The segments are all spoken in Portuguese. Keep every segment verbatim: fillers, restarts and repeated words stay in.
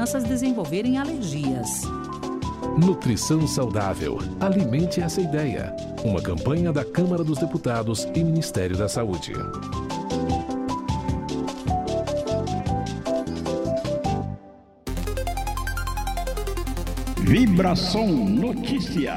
crianças desenvolverem alergias. Nutrição saudável. Alimente essa ideia. Uma campanha da Câmara dos Deputados e Ministério da Saúde. Vibração Notícia.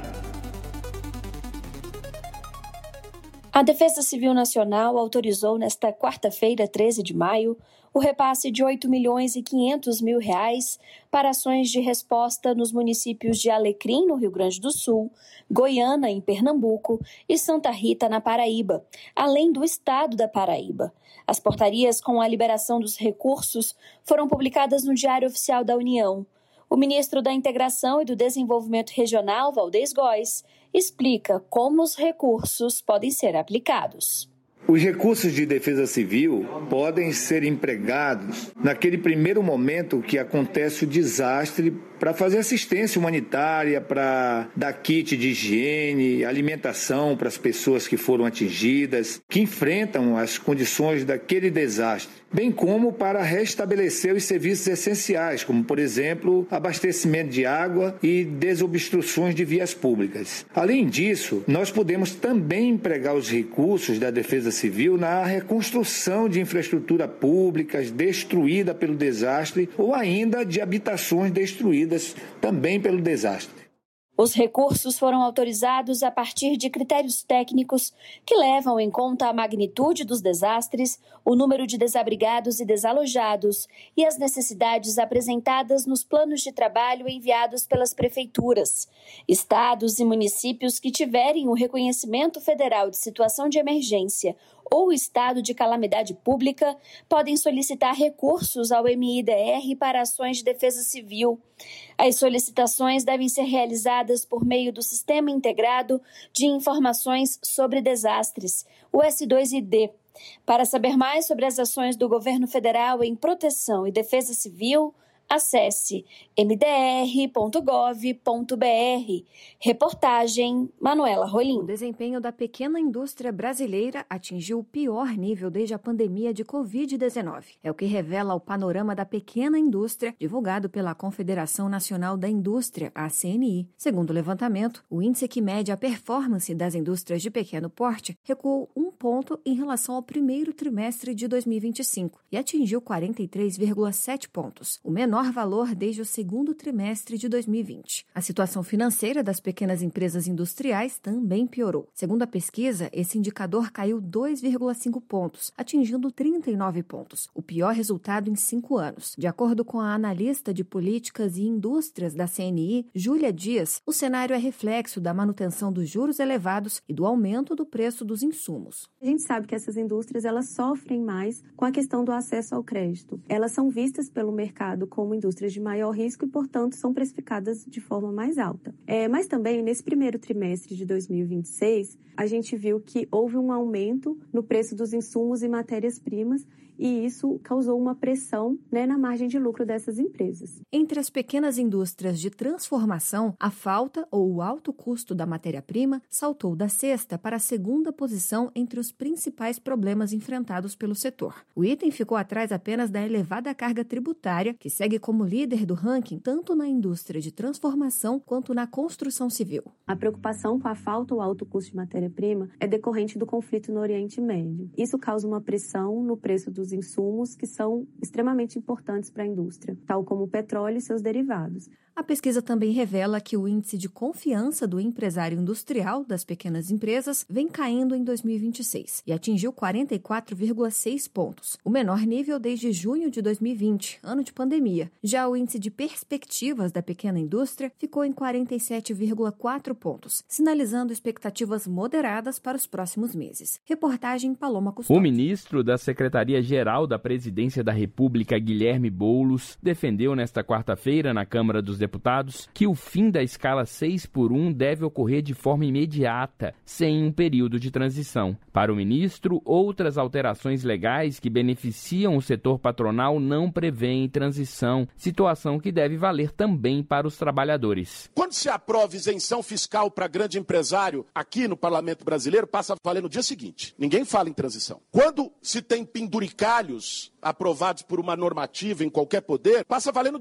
A Defesa Civil Nacional autorizou nesta quarta-feira, treze de maio, o repasse de oito milhões e quinhentos mil reais para ações de resposta nos municípios de Alecrim, no Rio Grande do Sul, Goiânia, em Pernambuco, e Santa Rita, na Paraíba, além do estado da Paraíba. As portarias com a liberação dos recursos foram publicadas no Diário Oficial da União. O ministro da Integração e do Desenvolvimento Regional, Valdez Góes, explica como os recursos podem ser aplicados. Os recursos de defesa civil podem ser empregados naquele primeiro momento que acontece o desastre para fazer assistência humanitária, para dar kit de higiene, alimentação para as pessoas que foram atingidas, que enfrentam as condições daquele desastre, bem como para restabelecer os serviços essenciais, como, por exemplo, abastecimento de água e desobstruções de vias públicas. Além disso, nós podemos também empregar os recursos da defesa civil na reconstrução de infraestrutura públicas destruída pelo desastre ou ainda de habitações destruídas também pelo desastre. Os recursos foram autorizados a partir de critérios técnicos que levam em conta a magnitude dos desastres, o número de desabrigados e desalojados e as necessidades apresentadas nos planos de trabalho enviados pelas prefeituras. Estados e municípios que tiverem o reconhecimento federal de situação de emergência ou estado de calamidade pública podem solicitar recursos ao M I D R para ações de defesa civil. As solicitações devem ser realizadas por meio do Sistema Integrado de Informações sobre Desastres, o S dois I D. Para saber mais sobre as ações do governo federal em proteção e defesa civil, acesse m d r ponto gov ponto b r. Reportagem Manuela Rolim. O desempenho da pequena indústria brasileira atingiu o pior nível desde a pandemia de covid dezenove. É o que revela o Panorama da Pequena Indústria, divulgado pela Confederação Nacional da Indústria, a C N I. Segundo o levantamento, o índice que mede a performance das indústrias de pequeno porte recuou um ponto em relação ao primeiro trimestre de dois mil e vinte e cinco e atingiu quarenta e três vírgula sete pontos, o menor valor desde o segundo trimestre de dois mil e vinte. A situação financeira das pequenas empresas industriais também piorou. Segundo a pesquisa, esse indicador caiu dois vírgula cinco pontos, atingindo trinta e nove pontos, o pior resultado em cinco anos. De acordo com a analista de políticas e indústrias da C N I, Júlia Dias, o cenário é reflexo da manutenção dos juros elevados e do aumento do preço dos insumos. A gente sabe que essas indústrias elas sofrem mais com a questão do acesso ao crédito. Elas são vistas pelo mercado como indústrias de maior risco e, portanto, são precificadas de forma mais alta. É, mas também, nesse primeiro trimestre de dois mil e vinte e seis, a gente viu que houve um aumento no preço dos insumos e matérias-primas e isso causou uma pressão, né, na margem de lucro dessas empresas. Entre as pequenas indústrias de transformação, a falta ou o alto custo da matéria-prima saltou da sexta para a segunda posição entre os principais problemas enfrentados pelo setor. O item ficou atrás apenas da elevada carga tributária, que segue como líder do ranking tanto na indústria de transformação quanto na construção civil. A preocupação com a falta ou alto custo de matéria-prima é decorrente do conflito no Oriente Médio. Isso causa uma pressão no preço dos insumos que são extremamente importantes para a indústria, tal como o petróleo e seus derivados. A pesquisa também revela que o índice de confiança do empresário industrial das pequenas empresas vem caindo em dois mil e vinte e seis e atingiu quarenta e quatro vírgula seis pontos, o menor nível desde junho de dois mil e vinte, ano de pandemia. Já o índice de perspectivas da pequena indústria ficou em quarenta e sete vírgula quatro pontos, sinalizando expectativas moderadas para os próximos meses. Reportagem Paloma Custódio. O ministro da Secretaria-Geral da Presidência da República, Guilherme Boulos, defendeu nesta quarta-feira na Câmara dos Deputados que o fim da escala seis por um deve ocorrer de forma imediata, sem um período de transição. Para o ministro, outras alterações legais que beneficiam o setor patronal não prevêem transição, situação que deve valer também para os trabalhadores. Quando se aprova isenção fiscal para grande empresário aqui no Parlamento Brasileiro, passa a valer no dia seguinte. Ninguém fala em transição. Quando se tem penduricalhos aprovados por uma normativa em qualquer poder, passa a valer no